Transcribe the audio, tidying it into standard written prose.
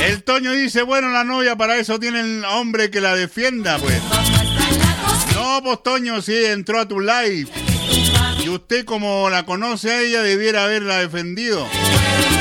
El Toño dice, bueno, la novia para eso tiene el hombre que la defienda, pues. No, pues Toño, sí, entró a tu live. Y usted, como la conoce a ella, debiera haberla defendido.